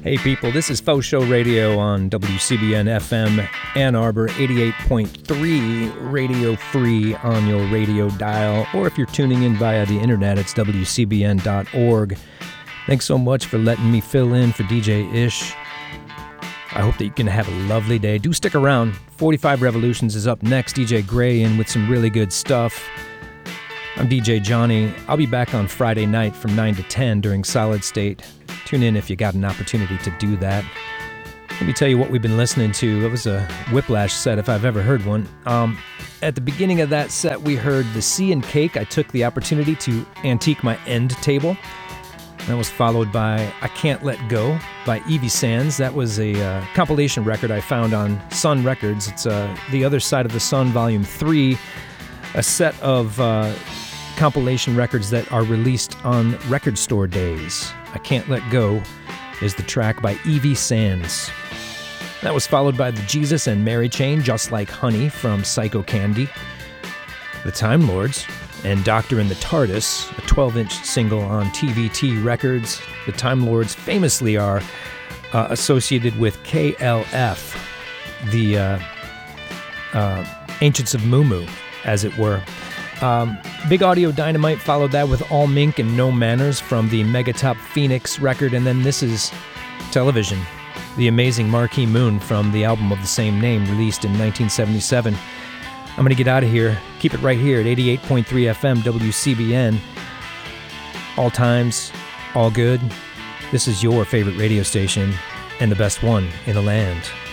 Hey people, this is Faux Show Radio on WCBN FM Ann Arbor, 88.3 Radio Free on your radio dial, or if you're tuning in via the internet, it's WCBN.org. Thanks so much for letting me fill in for DJ Ish. I hope that you can have a lovely day. Do stick around. 45 Revolutions is up next. DJ Gray in with some really good stuff. I'm DJ Johnny. I'll be back on Friday night from 9 to 10 during Solid State. Tune in if you got an opportunity to do that. Let me tell you what we've been listening to. It was a Whiplash set if I've ever heard one. At the beginning of that set, we heard The Sea and Cake. I took the opportunity to antique my end table. That was followed by I Can't Let Go by Evie Sands. That was a compilation record I found on Sun Records. It's The Other Side of the Sun, Volume 3, a set of compilation records that are released on record store days. I Can't Let Go is the track by Evie Sands. That was followed by the Jesus and Mary Chain, Just Like Honey from Psycho Candy, the Time Lords, and Doctor and the TARDIS, a 12-inch single on TVT Records. The Time Lords famously are associated with KLF, the Ancients of Mumu, as it were. Big Audio Dynamite followed that with All Mink and No Manners from the Megatop Phoenix record, and then This Is Television, the amazing Marquee Moon from the album of the same name, released in 1977. I'm going to get out of here. Keep it right here at 88.3 FM WCBN. All times, all good. This is your favorite radio station and the best one in the land.